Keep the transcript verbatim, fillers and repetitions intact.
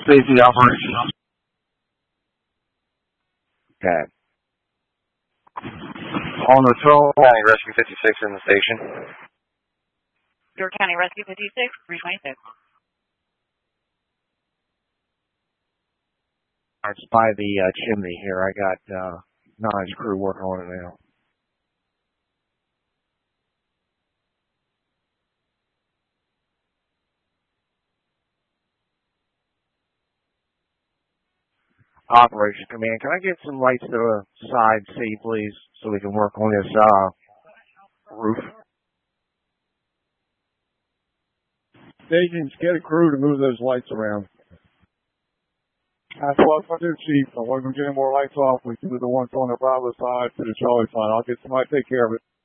safety operation. Okay. On the phone. County Rescue fifty-six in the station. York County Rescue fifty-six, three twenty-six. It's by the uh, chimney here. I got uh, Nine's crew working on it now. Operations Command, can I get some lights to the side C, please, so we can work on this uh, roof? Stations, get a crew to move those lights around. That's what I do, Chief. I want to get more lights off. We can do the ones on the Bravo side to the Charlie side. I'll get somebody to take care of it.